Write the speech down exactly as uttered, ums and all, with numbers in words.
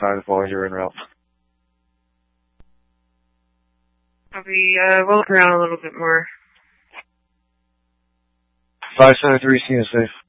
five as long as you're en route. Copy. Uh, we'll look around a little bit more. five seven three, seeing is safe.